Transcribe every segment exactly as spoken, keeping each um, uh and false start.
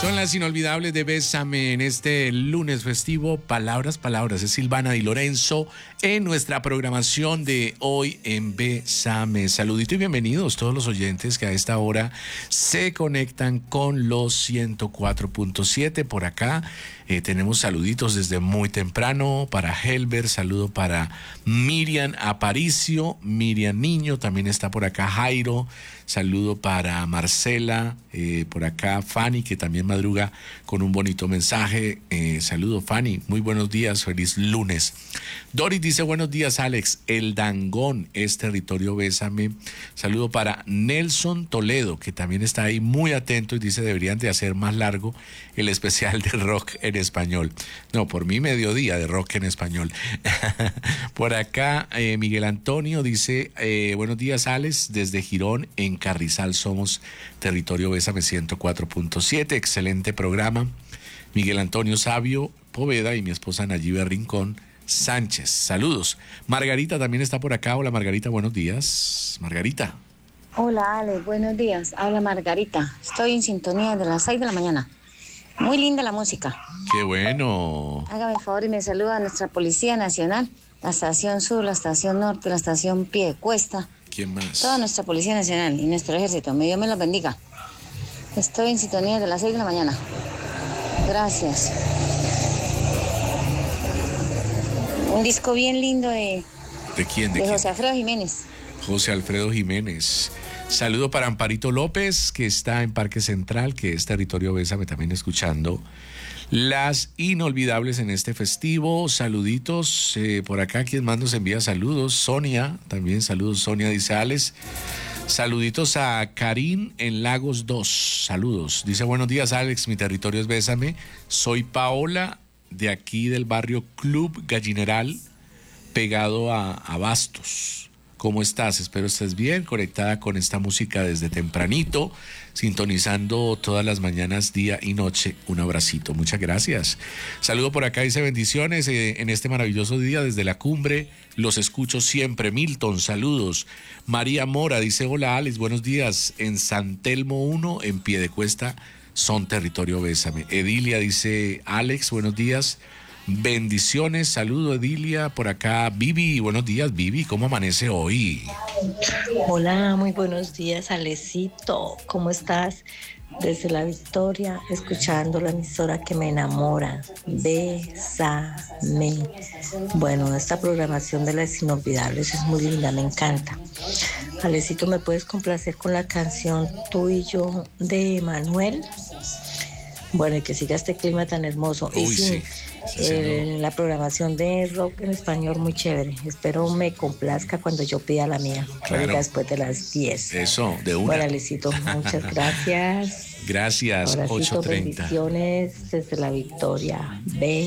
Son las inolvidables de Bésame en este lunes festivo. Palabras, palabras. Es Silvana Di Lorenzo en nuestra programación de hoy en Bésame. Saludito y bienvenidos todos los oyentes que a esta hora se conectan con los ciento cuatro punto siete por acá. Eh, tenemos saluditos desde muy temprano para Helber, saludo para Miriam Aparicio, Miriam Niño, también está por acá Jairo, saludo para Marcela, eh, por acá Fanny, que también madruga con un bonito mensaje. Eh, saludo Fanny, muy buenos días, feliz lunes. Doris dice buenos días Alex, el Dangón es territorio Bésame. Saludo para Nelson Toledo, que también está ahí muy atento y dice deberían de hacer más largo el especial de rock en español. No, por mí mediodía de rock en español. Por acá eh, Miguel Antonio dice eh, buenos días Alex, desde Girón en Carrizal somos territorio Bésame ciento cuatro punto siete, excelente programa. Miguel Antonio Sabio Poveda y mi esposa Nayibe Rincón Sánchez, saludos. Margarita también está por acá. Hola Margarita, buenos días. Margarita. Hola Alex, buenos días. Habla Margarita. Estoy en sintonía de las seis de la mañana. Muy linda la música. Qué bueno. Hágame el favor y me saluda a nuestra Policía Nacional, la Estación Sur, la Estación Norte, la Estación Piedecuesta. ¿Quién más? Toda nuestra Policía Nacional y nuestro Ejército. Me Dios me los bendiga. Estoy en sintonía de las seis de la mañana. Gracias. Un disco bien lindo de... ¿De quién? De, ¿De José quién? Alfredo Jiménez. José Alfredo Jiménez. Saludo para Amparito López, que está en Parque Central, que es territorio Bésame, también escuchando las inolvidables en este festivo. Saluditos eh, por acá, quien más nos envía saludos. Sonia, también saludos. Sonia dice Alex. Saluditos a Karim en Lagos dos. Saludos. Dice buenos días Alex, mi territorio es Bésame. Soy Paola, de aquí del barrio Club Gallineral, pegado a, a Bastos. ¿Cómo estás? Espero estés bien, conectada con esta música desde tempranito, sintonizando todas las mañanas, día y noche. Un abracito, muchas gracias. Saludo por acá, dice bendiciones eh, en este maravilloso día desde la cumbre. Los escucho siempre. Milton, saludos. María Mora dice hola Alex, buenos días. En San Telmo uno, en Piedecuesta, son territorio Bésame. Edilia dice Alex, buenos días. Bendiciones, saludo Edilia, por acá Vivi, buenos días Vivi, ¿cómo amanece hoy? Hola, muy buenos días Alecito, ¿cómo estás? Desde La Victoria, escuchando la emisora que me enamora, Bésame. Bueno, esta programación de las inolvidables es muy linda, me encanta. Alecito, ¿me puedes complacer con la canción Tú y Yo de Manuel? Bueno, y que siga este clima tan hermoso. Uy, y sí, sí. Sí, eh, la programación de rock en español muy chévere. Espero me complazca cuando yo pida la mía. Claro. Oiga, después de las diez. Eso, de una. Bueno, Alecito, muchas gracias. Gracias, ocho treinta. Bendiciones desde La Victoria.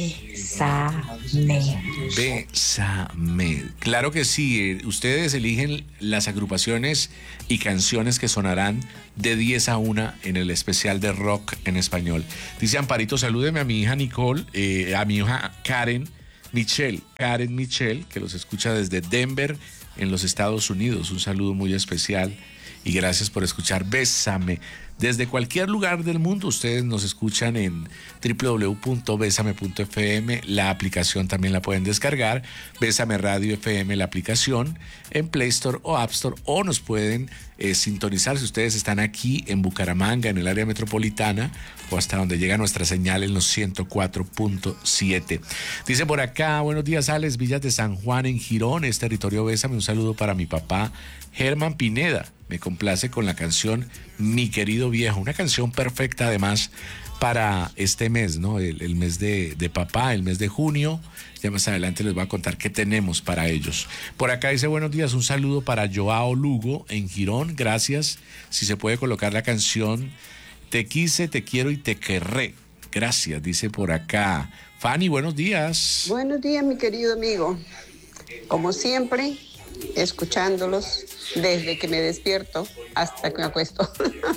Bésame. Bésame. Claro que sí, ustedes eligen las agrupaciones y canciones que sonarán de diez a una en el especial de rock en español. Dice Amparito, salúdeme a mi hija Nicole, eh, a mi hija Karen Michelle, Karen Michelle, que los escucha desde Denver, en los Estados Unidos. Un saludo muy especial y gracias por escuchar Bésame. Desde cualquier lugar del mundo, ustedes nos escuchan en doble u doble u doble u punto bésame punto efe eme. La aplicación también la pueden descargar. Bésame Radio F M, la aplicación, en Play Store o App Store. O nos pueden eh, sintonizar si ustedes están aquí en Bucaramanga, en el área metropolitana, o hasta donde llega nuestra señal en los ciento cuatro punto siete. Dice por acá, buenos días Alex, Villas de San Juan en Girón, es territorio Bésame. Un saludo para mi papá Germán Pineda. Me complace con la canción Mi Querido Viejo, una canción perfecta además para este mes, ¿no? El, el mes de, de papá, el mes de junio. Ya más adelante les voy a contar qué tenemos para ellos. Por acá dice buenos días, un saludo para Joao Lugo en Girón, gracias. Si se puede colocar la canción Te quise, te quiero y te querré. Gracias, dice por acá. Fanny, buenos días. Buenos días, mi querido amigo. Como siempre, escuchándolos desde que me despierto hasta que me acuesto.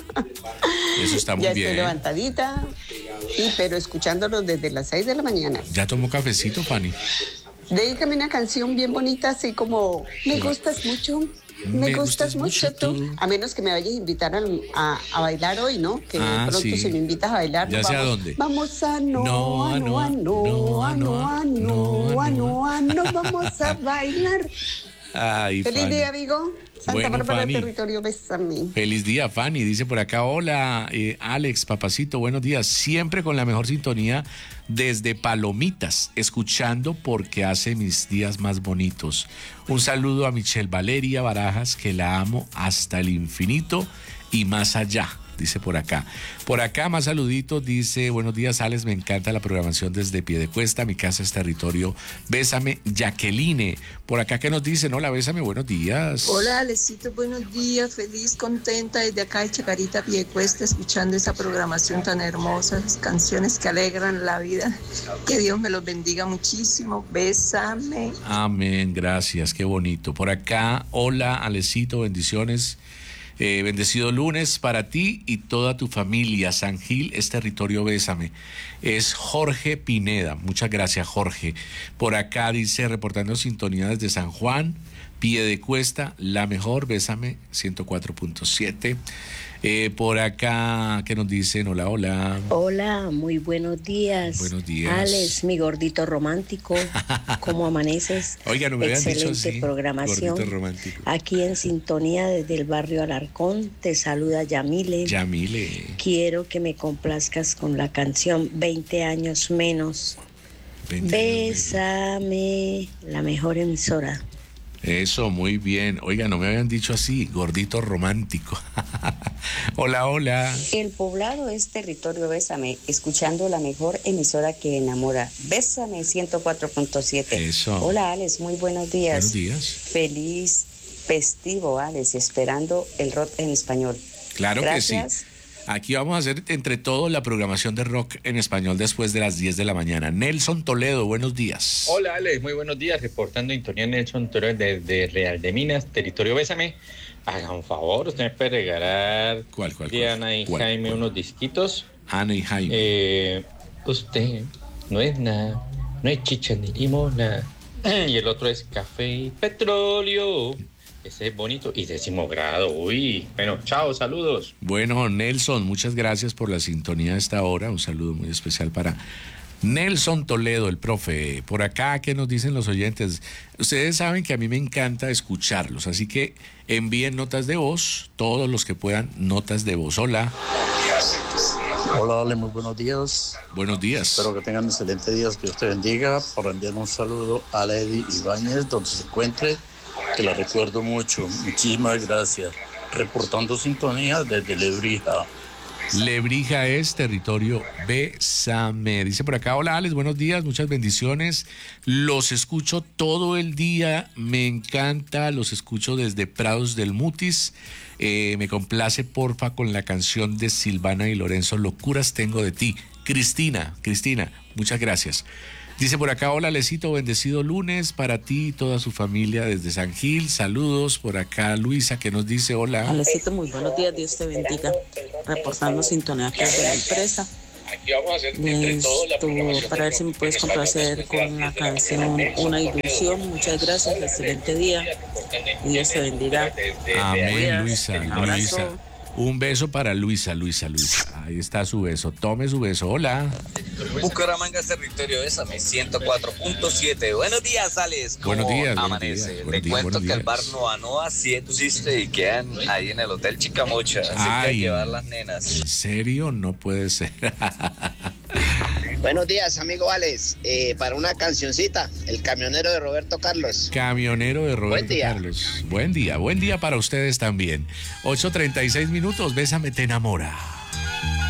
Eso está muy ya bien. Ya estoy levantadita, sí, pero escuchándolos desde las seis de la mañana. ¿Ya tomó cafecito, Fanny? Dedícame una canción bien bonita, así como Me gustas mucho, Me, me gustas, gustas mucho tú. tú. A menos que me vayas a invitar a, a, a bailar hoy, ¿no? Que ah, pronto sí. si me invitas a bailar. Ya sé vamos, a dónde. Vamos a no, no, a no, a no, a no, a no, a no, a no, vamos a bailar. Ay, Feliz Fanny. día, amigo. Santa Bueno, Bárbara, Fanny. territorio, bésame. Feliz día, Fanny. Dice por acá, hola, eh, Alex, papacito, buenos días. Siempre con la mejor sintonía desde Palomitas, escuchando porque hace mis días más bonitos. Un saludo a Michelle Valeria Barajas, que la amo hasta el infinito y más allá. Dice por acá. Por acá, más saluditos, dice, buenos días, Alex, me encanta la programación desde Piedecuesta, mi casa es territorio, bésame, Jacqueline. Por acá, ¿qué nos dicen? Hola, bésame, buenos días. Hola, Alecito, buenos días, feliz, contenta desde acá de Chacarita, Piedecuesta, escuchando esa programación tan hermosa, esas canciones que alegran la vida, que Dios me los bendiga muchísimo, bésame. Amén, gracias, qué bonito. Por acá, hola, Alecito, bendiciones. Eh, bendecido lunes para ti y toda tu familia. San Gil es territorio, bésame. Es Jorge Pineda. Muchas gracias, Jorge. Por acá dice, reportando sintonía desde San Juan, Piedecuesta, la mejor, bésame, ciento cuatro punto siete. Eh, por acá, ¿qué nos dicen? Hola, hola. Hola, muy buenos días. Buenos días. Alex, mi gordito romántico, ¿cómo amaneces? Oiga, no me habían dicho Excelente así. programación. Gordito romántico. Aquí en sintonía desde el barrio Alarcón, te saluda Yamile. Yamile. Quiero que me complazcas con la canción veinte años menos. veinte años Bésame, la mejor emisora. Eso, muy bien. Oiga, no me habían dicho así, gordito romántico. Hola, hola. El Poblado es territorio, bésame, escuchando la mejor emisora que enamora. Bésame, ciento cuatro punto siete. Eso. Hola, Alex, muy buenos días. Buenos días. Feliz festivo, Alex, esperando el rock en español. Claro Gracias. que sí. Aquí vamos a hacer entre todos la programación de rock en español después de las diez de la mañana. Nelson Toledo, buenos días. Hola, Alex, muy buenos días. Reportando sintonía Nelson Toledo desde Real de Minas, territorio bésame. Haga un favor, usted me puede regalar ¿Cuál, cuál, de cuál? Ana y ¿Cuál, Jaime cuál? unos disquitos. Ana y Jaime. Eh, usted no es nada, no es chicha ni limona. Y el otro es café y petróleo. Ese es bonito y décimo grado. Uy, bueno, chao, saludos. Bueno, Nelson, muchas gracias por la sintonía de esta hora. Un saludo muy especial para Nelson Toledo, el profe. Por acá, ¿qué nos dicen los oyentes? Ustedes saben que a mí me encanta escucharlos, así que envíen notas de voz, todos los que puedan, notas de voz. Hola. Hola, Ale, muy buenos días. Buenos días. Espero que tengan excelentes días, que Dios te bendiga. Para enviar un saludo a Lady Ibáñez, donde se encuentre, que la recuerdo mucho. Muchísimas gracias. Reportando sintonía desde Lebrija. Lebrija es territorio, bésame. Dice por acá, hola Alex, buenos días, muchas bendiciones. Los escucho todo el día, me encanta, los escucho desde Prados del Mutis. Eh, me complace, porfa, con la canción de Silvana y Lorenzo, Locuras tengo de ti. Cristina, Cristina, muchas gracias. Dice por acá, hola Lecito, bendecido lunes para ti y toda su familia desde San Gil. Saludos. Por acá Luisa que nos dice hola. Alecito, muy buenos días, Dios te bendiga. Reportando sintonía aquí desde la empresa. Aquí vamos a hacer entre todos la programación para ver si me puedes complacer con la canción Una Ilusión. Muchas gracias, excelente día. Y Dios te bendiga. Amén, Luisa, Abrazo. Luisa. Un beso para Luisa, Luisa, Luisa. Ahí está su beso. Tome su beso. Hola. Bucaramanga, territorio, bésame, ciento cuatro punto siete. Buenos días, Alex. ¿Cómo Buenos días, buenos amanece? días, Te buenos días, cuento buenos que el días. bar Noa Noa sí existe y quedan ahí en el Hotel Chicamocha. Así que hay Ay. que llevar las nenas. ¿En serio? No puede ser. Buenos días, amigo Alex. Eh, para una cancioncita, El camionero de Roberto Carlos. Camionero de Roberto Buen día. Carlos. Buen día, buen día para ustedes también. ocho treinta y seis minutos, bésame, te enamora.